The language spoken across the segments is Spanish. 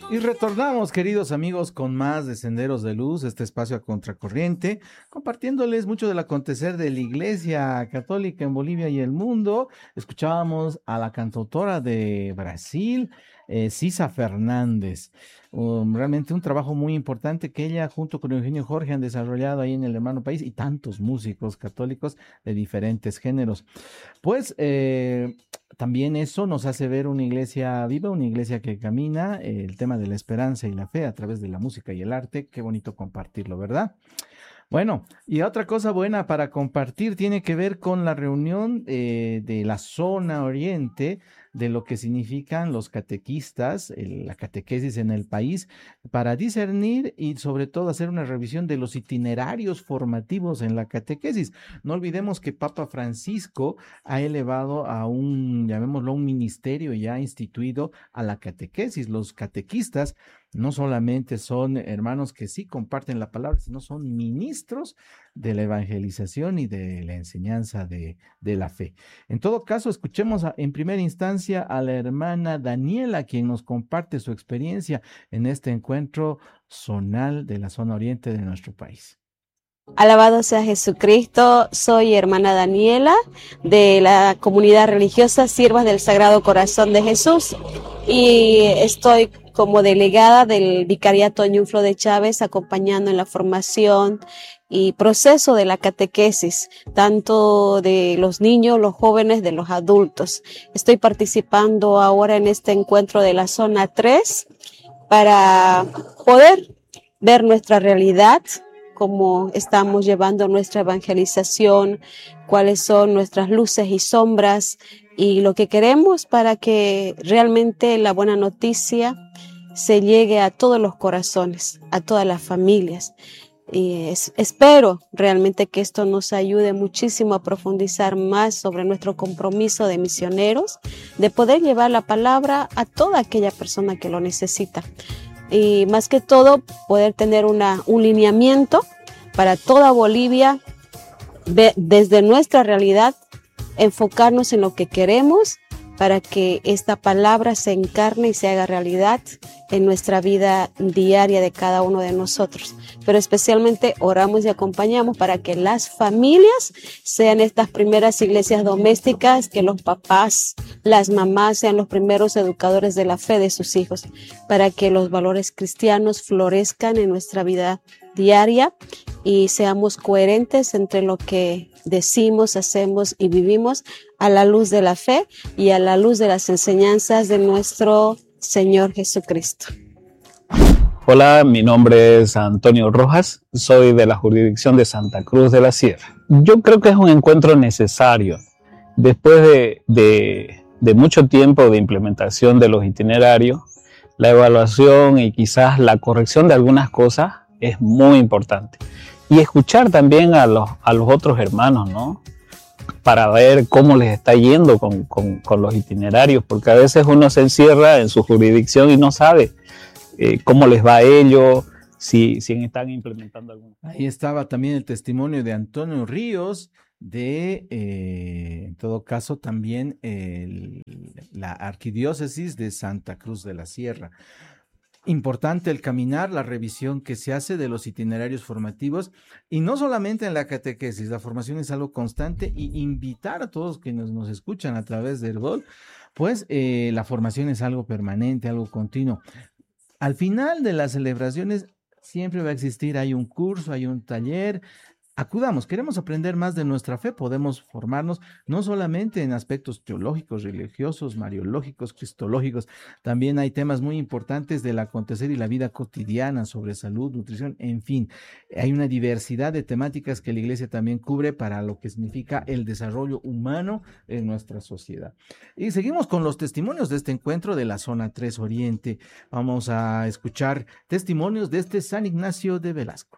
Y retornamos, queridos amigos, con más de Senderos de Luz, este espacio a contracorriente, compartiéndoles mucho del acontecer de la Iglesia Católica en Bolivia y el mundo. Escuchábamos a la cantautora de Brasil, Sisa Fernández. Realmente un trabajo muy importante que ella junto con Eugenio Jorge han desarrollado ahí en el hermano país y tantos músicos católicos de diferentes géneros. Pues también eso nos hace ver una iglesia viva, una iglesia que camina, el tema de la esperanza y la fe a través de la música y el arte. Qué bonito compartirlo, ¿verdad? Bueno, y otra cosa buena para compartir tiene que ver con la reunión de la zona oriente, de lo que significan los catequistas, la catequesis en el país, para discernir y sobre todo hacer una revisión de los itinerarios formativos en la catequesis. No olvidemos que Papa Francisco ha elevado a un, llamémoslo, un ministerio ya instituido a la catequesis. Los catequistas no solamente son hermanos que sí comparten la palabra, sino son ministros de la evangelización y de la enseñanza de la fe. En todo caso, escuchemos en primera instancia a la hermana Daniela, quien nos comparte su experiencia en este encuentro zonal de la zona oriente de nuestro país. Alabado sea Jesucristo, soy hermana Daniela de la comunidad religiosa Siervas del Sagrado Corazón de Jesús y estoy como delegada del Vicariato Ñuflo de Chávez acompañando en la formación y proceso de la catequesis, tanto de los niños, los jóvenes, de los adultos. Estoy participando ahora en este encuentro de la zona 3 para poder ver nuestra realidad, cómo estamos llevando nuestra evangelización, cuáles son nuestras luces y sombras y lo que queremos para que realmente la buena noticia se llegue a todos los corazones, a todas las familias. Y espero realmente que esto nos ayude muchísimo a profundizar más sobre nuestro compromiso de misioneros, de poder llevar la palabra a toda aquella persona que lo necesita. Y más que todo, poder tener un lineamiento para toda Bolivia, desde nuestra realidad, enfocarnos en lo que queremos para que esta palabra se encarne y se haga realidad en nuestra vida diaria de cada uno de nosotros. Pero especialmente oramos y acompañamos para que las familias sean estas primeras iglesias domésticas, que los papás, las mamás sean los primeros educadores de la fe de sus hijos, para que los valores cristianos florezcan en nuestra vida diaria y seamos coherentes entre lo que decimos, hacemos y vivimos a la luz de la fe y a la luz de las enseñanzas de nuestro Señor Jesucristo. Hola, mi nombre es Antonio Rojas, soy de la jurisdicción de Santa Cruz de la Sierra. Yo creo que es un encuentro necesario. Después de mucho tiempo de implementación de los itinerarios, la evaluación y quizás la corrección de algunas cosas es muy importante. Y escuchar también a los otros hermanos, ¿no? Para ver cómo les está yendo con los itinerarios, porque a veces uno se encierra en su jurisdicción y no sabe cómo les va a ellos, si están implementando algo. Ahí estaba también el testimonio de Antonio Ríos, en todo caso también la arquidiócesis de Santa Cruz de la Sierra. Importante el caminar, la revisión que se hace de los itinerarios formativos y no solamente en la catequesis, la formación es algo constante y invitar a todos quienes nos escuchan a través del Herbol, pues la formación es algo permanente, algo continuo. Al final de las celebraciones siempre va a existir, hay un curso, hay un taller. Acudamos, queremos aprender más de nuestra fe, podemos formarnos no solamente en aspectos teológicos, religiosos, mariológicos, cristológicos, también hay temas muy importantes del acontecer y la vida cotidiana sobre salud, nutrición, en fin, hay una diversidad de temáticas que la Iglesia también cubre para lo que significa el desarrollo humano en nuestra sociedad. Y seguimos con los testimonios de este encuentro de la zona 3 Oriente. Vamos a escuchar testimonios de San Ignacio de Velasco.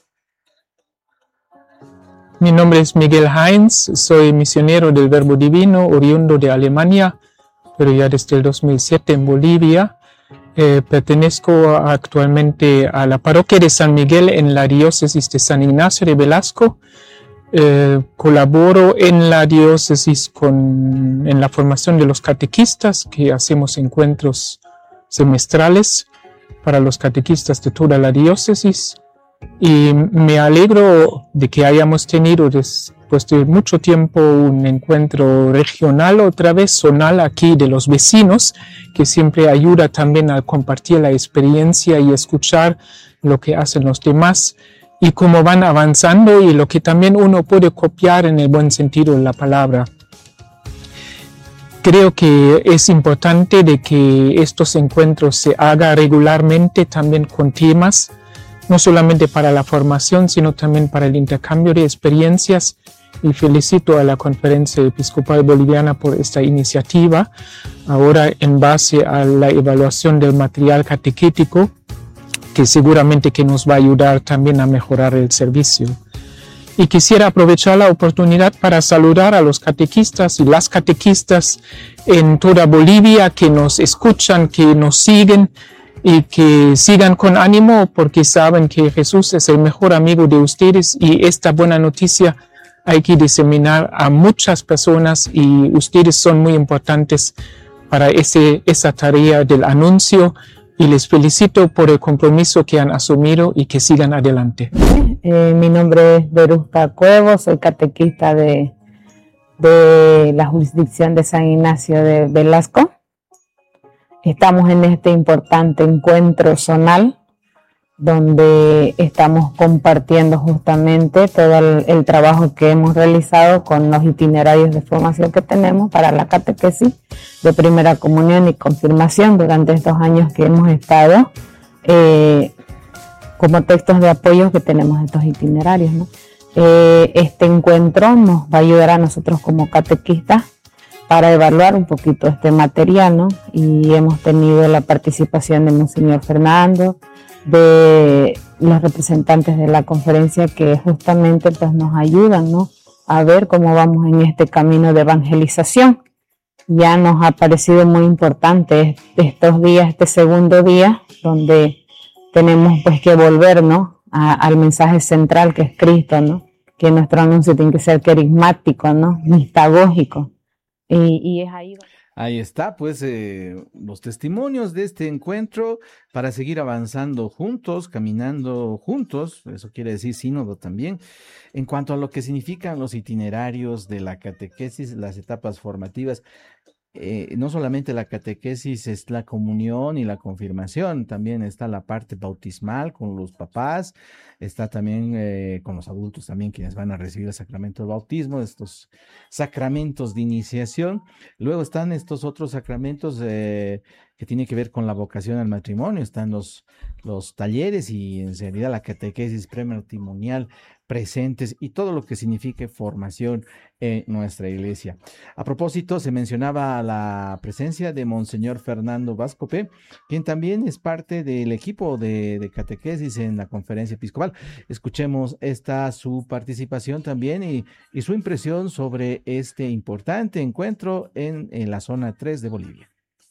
Mi nombre es Miguel Heinz, soy misionero del Verbo Divino, oriundo de Alemania, pero ya desde el 2007 en Bolivia. Pertenezco actualmente a la parroquia de San Miguel en la diócesis de San Ignacio de Velasco. Colaboro en la diócesis en la formación de los catequistas, que hacemos encuentros semestrales. para los catequistas de toda la diócesis. Y me alegro de que hayamos tenido después de mucho tiempo un encuentro regional, otra vez zonal aquí de los vecinos, que siempre ayuda también a compartir la experiencia y escuchar lo que hacen los demás y cómo van avanzando y lo que también uno puede copiar en el buen sentido de la palabra. Creo que es importante de que estos encuentros se hagan regularmente también con temas, no solamente para la formación, sino también para el intercambio de experiencias. Y felicito a la Conferencia Episcopal Boliviana por esta iniciativa, ahora en base a la evaluación del material catequético, que seguramente que nos va a ayudar también a mejorar el servicio. Y quisiera aprovechar la oportunidad para saludar a los catequistas y las catequistas en toda Bolivia que nos escuchan, que nos siguen y que sigan con ánimo porque saben que Jesús es el mejor amigo de ustedes y esta buena noticia hay que diseminar a muchas personas y ustedes son muy importantes para esa tarea del anuncio y les felicito por el compromiso que han asumido y que sigan adelante. Mi nombre es Verusca Cuevo, soy catequista de la jurisdicción de San Ignacio de Velasco. Estamos en este importante encuentro zonal donde estamos compartiendo justamente todo el trabajo que hemos realizado con los itinerarios de formación que tenemos para la catequesis de primera comunión y confirmación durante estos años que hemos estado como textos de apoyo que tenemos estos itinerarios, ¿no? Este encuentro nos va a ayudar a nosotros como catequistas para evaluar un poquito este material, ¿no? Y hemos tenido la participación de Monseñor Fernando, de los representantes de la conferencia que justamente pues nos ayudan, ¿no?, a ver cómo vamos en este camino de evangelización. Ya nos ha parecido muy importante estos días, este segundo día, donde tenemos pues que volver, ¿no?, al mensaje central que es Cristo, ¿no?, que nuestro anuncio tiene que ser carismático, ¿no?, mistagógico. Y es ahí. Ahí está, pues, los testimonios de este encuentro para seguir avanzando juntos, caminando juntos, eso quiere decir sínodo también. En cuanto a lo que significan los itinerarios de la catequesis, las etapas formativas, no solamente la catequesis es la comunión y la confirmación, también está la parte bautismal con los papás, está también con los adultos también quienes van a recibir el sacramento del bautismo, estos sacramentos de iniciación. Luego están estos otros sacramentos que tienen que ver con la vocación al matrimonio, están los talleres y en realidad la catequesis prematrimonial presentes y todo lo que signifique formación en nuestra iglesia. A propósito, se mencionaba la presencia de Monseñor Fernando Vázquez, quien también es parte del equipo de catequesis en la conferencia episcopal. Escuchemos su participación también y su impresión sobre este importante encuentro en la zona 3 de Bolivia.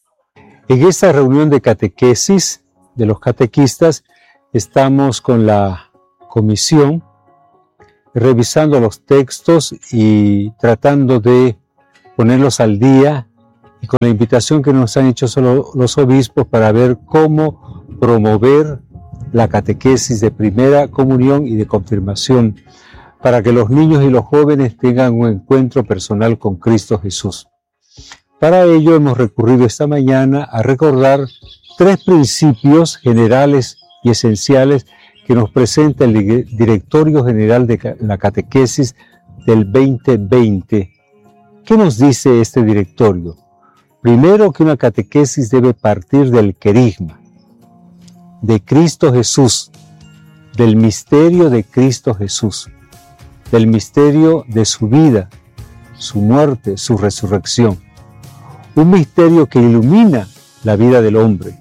En esta reunión de catequesis de los catequistas estamos con la comisión revisando los textos y tratando de ponerlos al día y con la invitación que nos han hecho los obispos para ver cómo promover la catequesis de primera comunión y de confirmación para que los niños y los jóvenes tengan un encuentro personal con Cristo Jesús. Para ello hemos recurrido esta mañana a recordar 3 principios generales y esenciales que nos presenta el Directorio General de la Catequesis del 2020. ¿Qué nos dice este directorio? Primero, que una catequesis debe partir del querigma, de Cristo Jesús, del misterio de Cristo Jesús, del misterio de su vida, su muerte, su resurrección. Un misterio que ilumina la vida del hombre.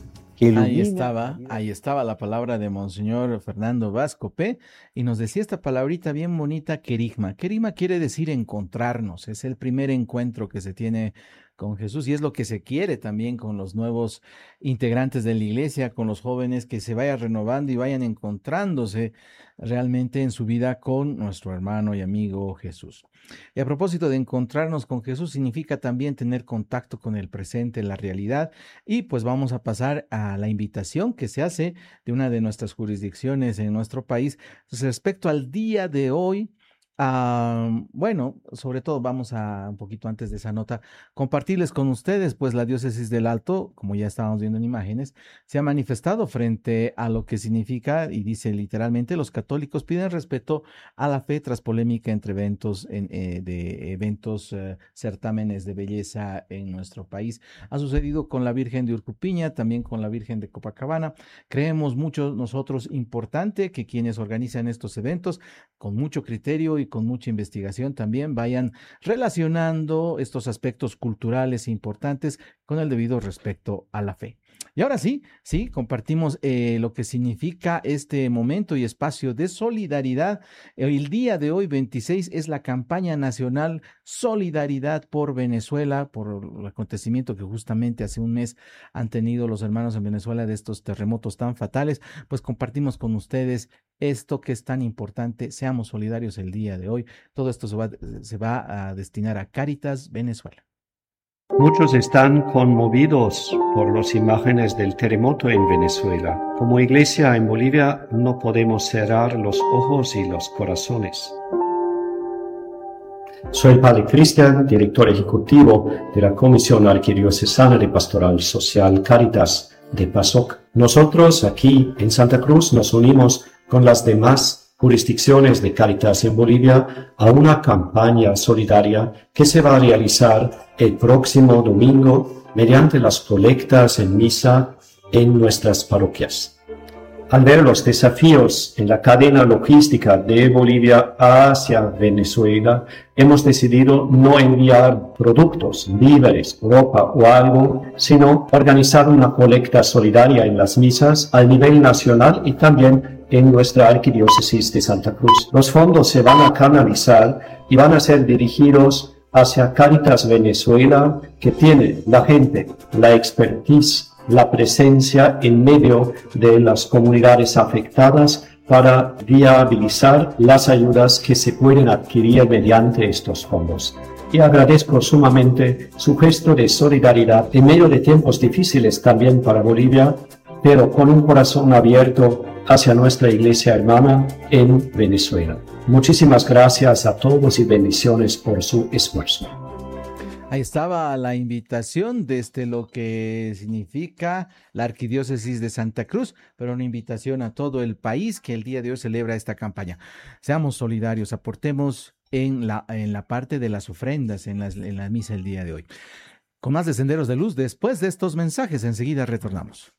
Ahí estaba la palabra de Monseñor Fernando Vázquez y nos decía esta palabrita bien bonita, querigma. Querigma quiere decir encontrarnos, es el primer encuentro que se tiene con Jesús, y es lo que se quiere también con los nuevos integrantes de la iglesia, con los jóvenes, que se vaya renovando y vayan encontrándose realmente en su vida con nuestro hermano y amigo Jesús. Y a propósito de encontrarnos con Jesús, significa también tener contacto con el presente, la realidad, y pues vamos a pasar a la invitación que se hace de una de nuestras jurisdicciones en nuestro país respecto al día de hoy. Bueno, sobre todo vamos a, un poquito antes de esa nota, compartirles con ustedes, pues la diócesis del Alto, como ya estábamos viendo en imágenes, se ha manifestado frente a lo que significa, y dice literalmente, los católicos piden respeto a la fe tras polémica entre certámenes de belleza en nuestro país. Ha sucedido con la Virgen de Urcupiña, también con la Virgen de Copacabana. Creemos mucho nosotros importante que quienes organizan estos eventos, con mucho criterio y con mucha investigación, también vayan relacionando estos aspectos culturales importantes con el debido respeto a la fe. Y ahora sí, compartimos lo que significa este momento y espacio de solidaridad. El día de hoy, 26, es la campaña nacional Solidaridad por Venezuela, por el acontecimiento que justamente hace un mes han tenido los hermanos en Venezuela de estos terremotos tan fatales. Pues compartimos con ustedes esto que es tan importante. Seamos solidarios el día de hoy. Todo esto se va a destinar a Cáritas Venezuela. Muchos están conmovidos por las imágenes del terremoto en Venezuela. Como iglesia en Bolivia no podemos cerrar los ojos y los corazones. Soy el Padre Cristian, director ejecutivo de la Comisión Arquidiocesana de Pastoral Social Cáritas de PASOK. Nosotros aquí en Santa Cruz nos unimos con las demás jurisdicciones de Cáritas en Bolivia a una campaña solidaria que se va a realizar el próximo domingo mediante las colectas en misa en nuestras parroquias. Al ver los desafíos en la cadena logística de Bolivia hacia Venezuela, hemos decidido no enviar productos, víveres, ropa o algo, sino organizar una colecta solidaria en las misas a nivel nacional y también en nuestra arquidiócesis de Santa Cruz. Los fondos se van a canalizar y van a ser dirigidos hacia Cáritas Venezuela, que tiene la gente, la expertise, la presencia en medio de las comunidades afectadas para viabilizar las ayudas que se pueden adquirir mediante estos fondos. Y agradezco sumamente su gesto de solidaridad en medio de tiempos difíciles también para Bolivia, pero con un corazón abierto hacia nuestra iglesia hermana en Venezuela. Muchísimas gracias a todos y bendiciones por su esfuerzo. Ahí estaba la invitación desde lo que significa la Arquidiócesis de Santa Cruz, pero una invitación a todo el país que el día de hoy celebra esta campaña. Seamos solidarios, aportemos en la parte de las ofrendas, en la misa el día de hoy. Con más de Senderos de Luz, después de estos mensajes, enseguida retornamos.